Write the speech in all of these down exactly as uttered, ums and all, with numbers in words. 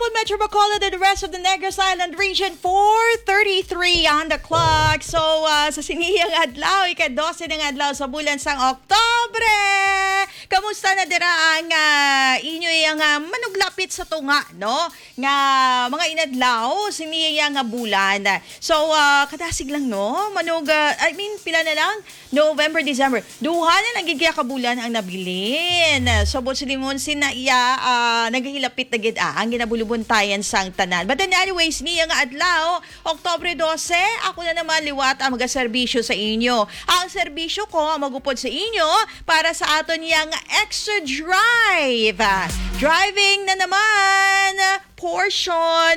Central Metro Bacolod and the rest of the Negros Island region, four thirty-three on the clock. So, uh, sa sinihang adlaw, ika-dose ng adlaw sa bulan sang Oktobre. Kamusta na dira ang uh, inyo yung uh, manuglapit sa tunga, no? Nga mga inadlaw, sinihang nga bulan. So, uh, kadasig lang, no? Manug, uh, I mean, pila na lang? November, December. Duha na lang gigya ka bulan ang nabilin. So, bot silimon sina iya, uh, naghihilapit na gid ah, ang ginabulubuntayan sang tanan. But then anyways, niya nga adlaw, Oktobre dose, ako na naman liwat ang mga-serbisyo sa inyo. Ang serbisyo ko, magupod sa inyo para sa aton yang extra drive. Driving na naman portion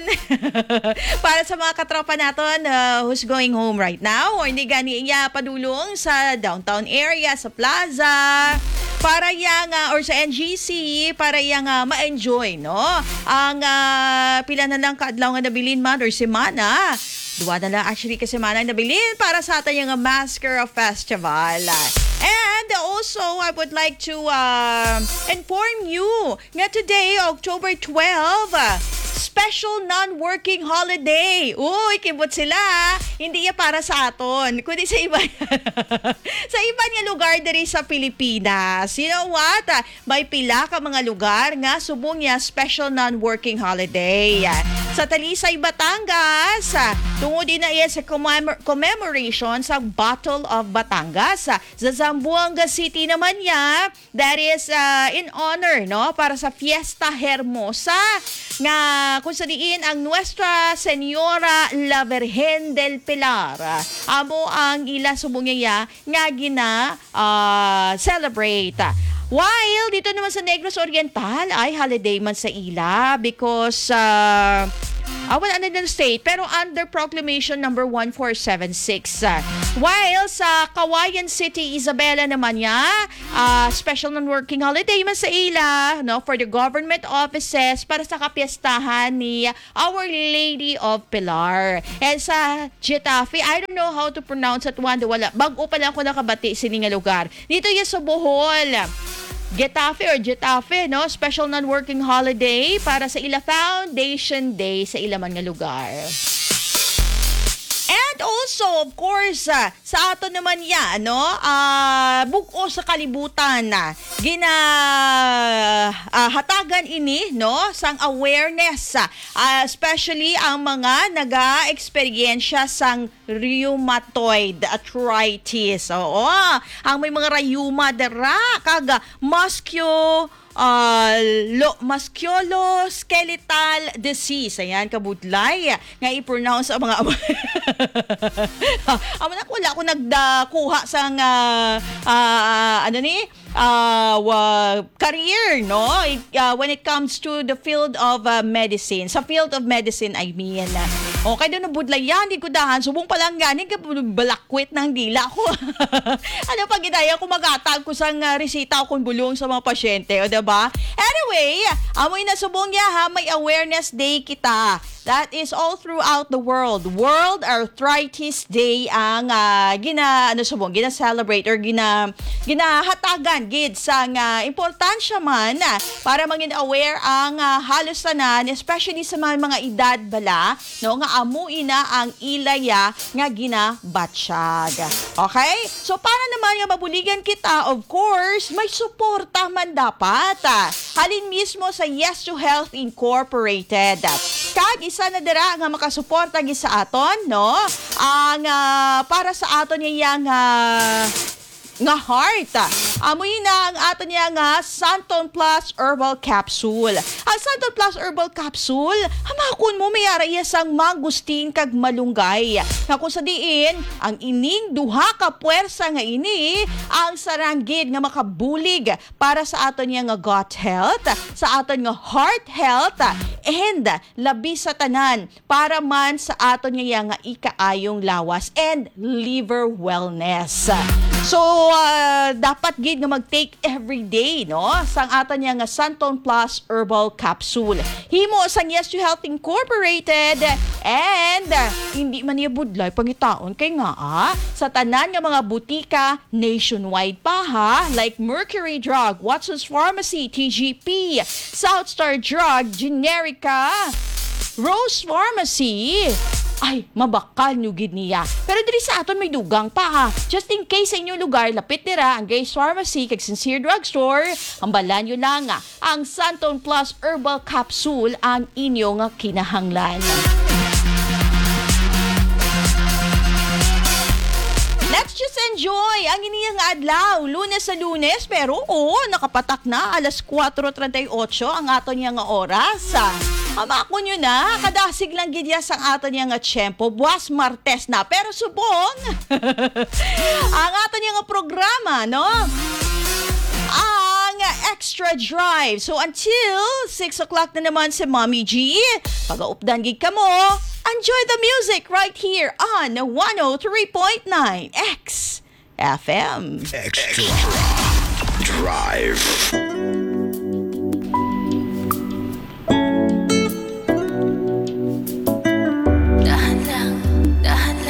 para sa mga katropa natin uh, who's going home right now or hindi gani iya padulong sa downtown area, sa plaza, para yang uh, or sa N G C para yang uh, ma-enjoy no ang uh, pila na lang kaadlaw nga nabilin man or semana. Duwa na lang actually kasi semana nabilin para sa atin yung uh, Mascara Festival. And also, I would like to uh, inform you nga today, October twelfth, special non-working holiday. Uy, kibot sila. Hindi yan para sa aton, kundi sa iba sa iba nga lugar diri sa Pilipinas. You know what? May pila ka mga lugar nga subong niya special non-working holiday. Sa Talisay, Batangas, tungod din na iya sa commemor- commemoration sa Battle of Batangas. Sa Zamboanga City naman niya, that is uh, in honor, no? Para sa Fiesta Hermosa nga kung sa diin ang Nuestra Señora La Virgen del Pilar. Amo ang ila subungaya nga gina uh, celebrate. While dito naman sa Negros Oriental ay holiday man sa ila because uh, I wala na ng state pero under proclamation number one four seven six. While sa Kawayan City, Isabela naman niya, uh, special non-working holiday man sa ila no, for the government offices para sa kapiestahan ni Our Lady of Pilar. And sa Getafe, I don't know how to pronounce that one. Wala. Bago pa lang ako nakabati sini nga lugar. Dito yan sa Bohol. Getafe or Getafe, no? Special non-working holiday para sa ila Foundation Day sa ila man nga lugar. And also, of course, uh, sa ato naman yan, no? Uh, buko sa kalibutan na gina uh, hatagan ini, no? Sang awareness, uh, especially ang mga naga-eksperyensya sang rheumatoid arthritis. Oo, ang may mga rheuma dera kaga musculo Uh, lo, musculoskeletal disease. Ayan, kabudlay. Nga i-pronounce ang mga Amo na wala ako nagdakuha sang uh, uh, ano ni uh, uh, career, no? Uh, when it comes to the field of uh, medicine. Sa field of medicine, I mean. Okay, doon na budlay yan. Di ko dahan. Subong palang ganing balakwit ng dila ko. Ano pag inaya ko magatag ko sang uh, resita kung bulong sa mga pasyente. O, diba? Anyway, amoy na subong niya ha. May awareness day kita. That is all throughout the world. World Arthritis Day ang uh, gina, ano subong, gina-celebrate or gina, ginahatagan gid sang uh, importansya man uh, para maging aware ang uh, halos tanan, especially sa mga, mga edad bala, no, nga amuin na ang ilaya nga ginabatsyag. Okay? So, para naman yung mabuligan kita, of course, may suporta man dapat. Uh, halin mismo sa Yes to Health Incorporated. Kag isa na dira nga makasuporta gi sa aton, no? Ang uh, para sa aton yang uh, nga heart. Amoy na ang ato niya nga Santon Plus Herbal Capsule. Ang Santon Plus Herbal Capsule, hamakon mo may ara iya sang mangustin kag malunggay. Nga kung sa diin, ang ining duha ka puwersa nga ini, ang saranggid nga makabulig para sa ato niya nga gut health, sa aton nga heart health, and labi sa tanan para man sa ato niya nga ikaayong lawas and liver wellness. So, uh, dapat gid nga mag-take every day, no? Sang ata niya nga Santon Plus Herbal Capsule. Himo sang Yes to Health Incorporated and uh, hindi man niya budlay pangitaon kay nga ah, sa tanan nga mga butika nationwide pa ha, like Mercury Drug, Watson's Pharmacy, T G P, Southstar Drug, Generica, Rose Pharmacy. Ay, mabakal nyo gid niya. Pero diri sa aton may dugang pa ha. Just in case sa inyong lugar, lapit nira ang Grace Pharmacy kag Sincere Drugstore, ambalan nyo lang nga, ang Santon Plus Herbal Capsule ang inyong kinahanglan. Let's just enjoy ang iniyang adlaw, Lunes sa Lunes, pero oo, nakapatak na alas kwatro trenta y ocho ang aton niya nga oras. Amako nyo na, kadasig lang gidya sang aton niya nga tiyempo, buwas Martes na, pero subong ang aton niya nga programa, no? Ang Extra Drive. So until six o'clock na naman si Mommy G, pag-aupdan gig ka mo, enjoy the music right here on one oh three point nine X F M. Extra Drive.